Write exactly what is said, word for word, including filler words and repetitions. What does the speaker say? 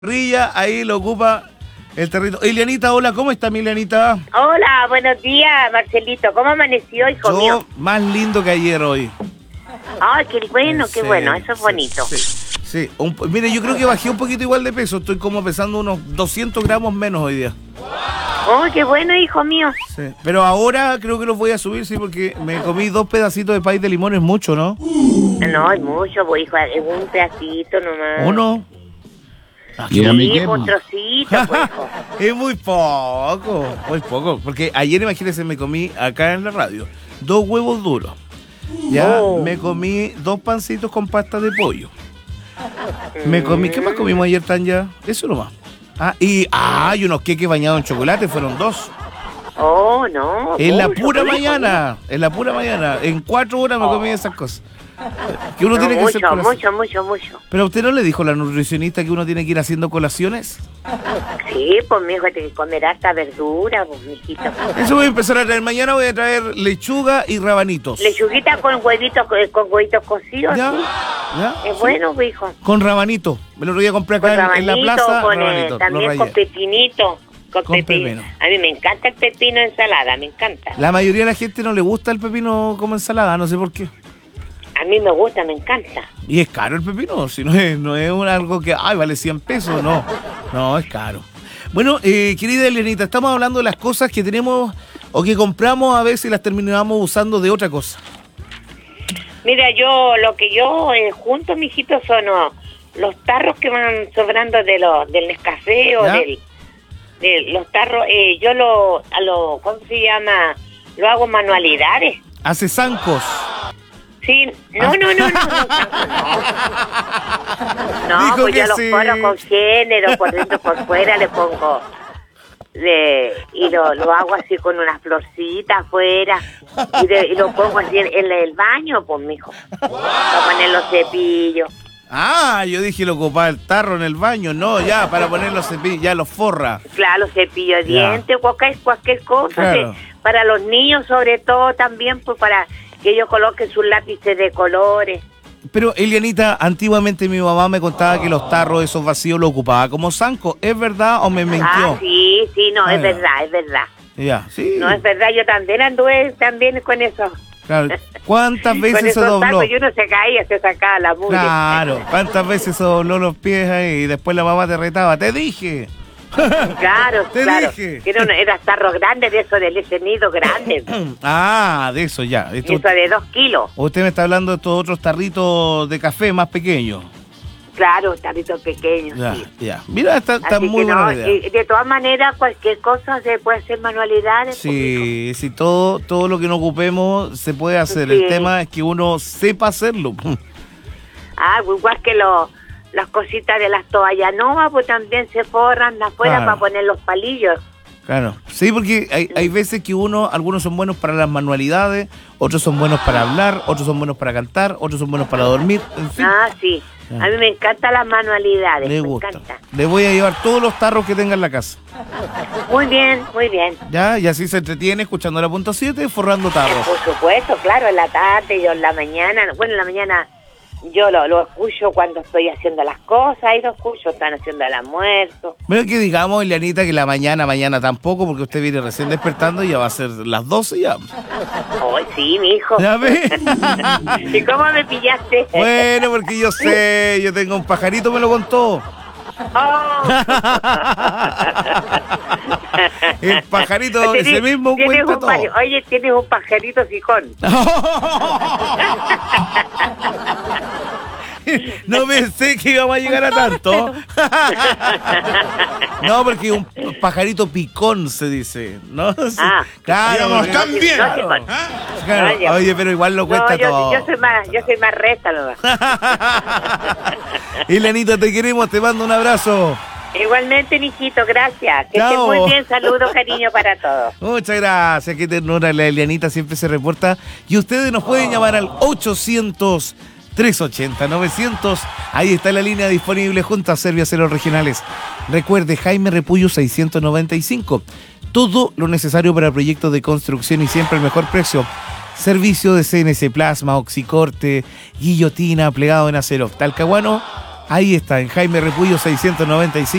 Rilla, ahí lo ocupa el territorio. Elianita, hola, ¿cómo está mi Elianita? Hola, buenos días, Marcelito. ¿Cómo amaneció, hijo Yo, mío? más lindo que ayer hoy. Ay, qué bueno, qué Sí, bueno, eso es sí, bonito. Sí, sí. Un, mire, yo creo que bajé un poquito igual de peso. Estoy como pesando unos doscientos gramos menos hoy día. Ay, qué bueno, hijo mío. Sí. Pero ahora creo que los voy a subir, sí, porque me comí dos pedacitos de pay de limón, es mucho, ¿no? No, es mucho, pues, hijo, es un pedacito nomás. ¿Uno? Sí, un trocito, pues, hijo. Es muy poco, muy poco. Porque ayer, imagínense, me comí acá en la radio dos huevos duros. Ya, Oh. me comí dos pancitos con pasta de pollo. Me comí, ¿qué más comimos ayer, Tanya? Eso nomás. Ah, y, ah, y unos queques bañados en chocolate, fueron dos. Oh, no. En la mucho, pura hijo mañana, en la pura mañana. En cuatro horas me comí esas cosas. Que uno mío. No, tiene que mucho, hacer colación. mucho, mucho, mucho. Pero a usted no le dijo la nutricionista que uno tiene que ir haciendo colaciones. Sí, pues, mijo, hay que comer harta verdura, pues, mijito. Eso voy a empezar a traer. Mañana voy a traer lechuga y rabanitos. Lechuguita con huevitos, con huevitos cocidos, ¿Ya? ¿sí? ¿Ya? Es Sí. bueno, pues, hijo. Con rabanito. Me lo voy a comprar Con acá en, en la rabanito, plaza. con, eh, rabanito, lo también rayé. con pepinito. Con, Con pepino. pepino. A mí me encanta el pepino en ensalada, me encanta. La mayoría de la gente no le gusta el pepino como ensalada, no sé por qué. A mí me gusta, me encanta. Y es caro el pepino, si no es, no es un algo que, ay, vale cien pesos, no. No, es caro. Bueno, eh, querida Elianita, estamos hablando de las cosas que tenemos o que compramos a veces y las terminamos usando de otra cosa. Mira, yo, lo que yo eh, junto, mijito, son oh, los tarros que van sobrando de los del Nescafé o ¿Ya? del, de los tarros, eh, yo lo, a lo, ¿cómo se llama? Lo hago manualidades. Hace zancos. Sí, no, no, no, no, no, no, no, Dijo pues que yo los sí. pongo con género, por dentro, por fuera, le pongo, le, y lo, lo hago así con unas florcitas afuera, y, de, y lo pongo así en, en el baño, pues, mijo, para poner los cepillos. Ah, yo dije lo ocupaba el tarro en el baño, no, ya, para poner los cepillos, ya los forra. Claro, los cepillos de Ya. dientes, cualquier, cualquier cosa, Claro. que- para los niños sobre todo también, pues para que ellos coloquen sus lápices de colores. Pero, Elianita, antiguamente mi mamá me contaba que los tarros esos vacíos los ocupaba como zancos. ¿Es verdad o me mintió? Ah, sí, sí, no, Ah, es ya. verdad, es verdad. Ya, sí. No, es verdad, yo también anduve también con eso. Claro. ¿Cuántas Con veces se esos dobló? tacos y uno se caía, se sacaba la mugre. Claro. ¿Cuántas veces se dobló los pies ahí y después la mamá te retaba? ¡Te dije! Claro, Te claro. dije. Que Era, una- era tarro grande de eso, del ese nido grande. Ah, de eso ya. Esto- Eso de dos kilos. usted me está hablando de estos otros tarritos de café más pequeños. Claro, tarritos pequeños, Ya, sí. ya. Mira, está, está Así muy que buena no, la idea. y de todas maneras, cualquier cosa se puede hacer manualidades. pues, hijo. Sí, sí, todo, todo lo que no ocupemos se puede hacer. Sí. El tema es que uno sepa hacerlo. Ah, igual que los las cositas de las toallas novas, pues también se forran afuera Claro. para poner los palillos. Claro, sí, porque hay, hay veces que uno, algunos son buenos para las manualidades, otros son buenos para hablar, otros son buenos para cantar, otros son buenos para dormir, en fin. Ah, sí. A mí me encantan las manualidades. Le me gusta. encanta. Le voy a llevar todos los tarros que tenga en la casa. Muy bien, muy bien. Ya, y así se entretiene escuchando la punto siete, forrando tarros. Por supuesto, claro, en la tarde, yo en la mañana, bueno, en la mañana yo lo, lo escucho cuando estoy haciendo las cosas, ahí lo escucho, están haciendo el almuerzo. Bueno, que digamos, Elianita, que la mañana, mañana tampoco, porque usted viene recién despertando y ya va a ser las doce ya. Ay, sí, mi hijo. ¿Ya ve? ¿Y cómo me pillaste? Bueno, porque yo sé, yo tengo un pajarito, me lo contó. Oh. El pajarito, Tienes- ese mismo tienes cuenta un todo. paj- Oye, tienes un pajarito sicón. No pensé que íbamos a llegar a tanto. No, porque un pajarito picón se dice, ¿no? Sí, Ah. claro. Íbamos porque- tan bien. No, sicón. claro, Ah, ya. oye, pero igual lo cuenta No, yo, todo. yo soy más, yo soy más resta, nomás. Elenita, te queremos, te mando un abrazo. Igualmente, mijito, gracias. Que Chao. estés muy bien. Saludos, cariño para todos. Muchas gracias, qué ternura, la Elianita siempre se reporta. Y ustedes nos pueden llamar al ochocientos, trescientos ochenta, novecientos. Ahí está la línea disponible junto a Serviaceros Regionales. Recuerde, Jaime Repullo seiscientos noventa y cinco. Todo lo necesario para proyectos de construcción y siempre el mejor precio. Servicio de C N C Plasma, oxicorte, guillotina, plegado en acero. Talcahuano Ahí está, en Jaime Repullo seiscientos noventa y cinco.